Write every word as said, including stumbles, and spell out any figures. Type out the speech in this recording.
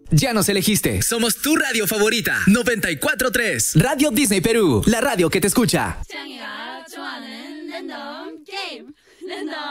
Ya nos elegiste. Somos tu radio favorita. noventa y cuatro punto tres. Radio Disney Perú. La radio que te escucha.